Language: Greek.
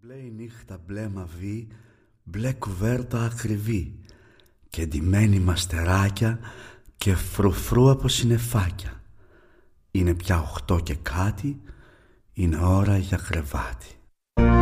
Μπλε η νύχτα, μπλε μαβί, μπλε κουβέρτα ακριβή και ντυμένοι μαστεράκια και φρουφρού από συννεφάκια. Είναι πια 8 και κάτι, είναι ώρα για κρεβάτι.